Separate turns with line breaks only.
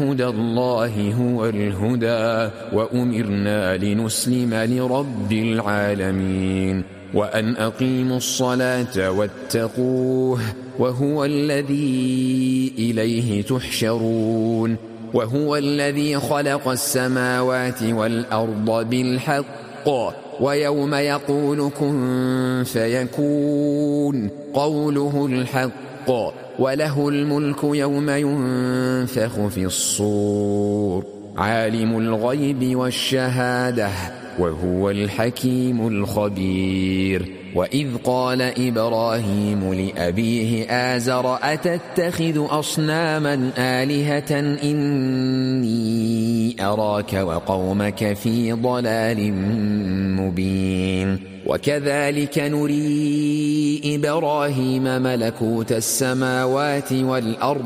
هدى الله هو الهدى وأمرنا لنسلم لرب العالمين وأن أقيموا الصلاة واتقوه وهو الذي إليه تحشرون وهو الذي خلق السماوات والأرض بالحق ويوم يقول كن فيكون قوله الحق وله الملك يوم ينفخ في الصور عالم الغيب والشهادة وهو الحكيم الخبير وإذ قال إبراهيم لأبيه آزر أتتخذ أصناما آلهة إني أراك وقومك في ضلال مبين وكذلك نري إبراهيم ملكوت السماوات والأرض